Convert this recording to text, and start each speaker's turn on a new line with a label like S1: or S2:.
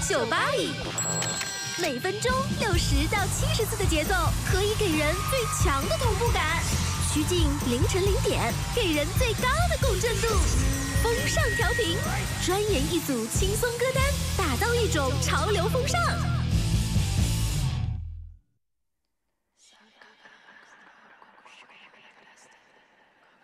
S1: 酒吧里。每分钟60到70次的节奏，可以给人最强的同步感。趋近凌晨0点，给人最高的共振度。风尚调频，专研一组轻松歌单，打造一种潮流风尚。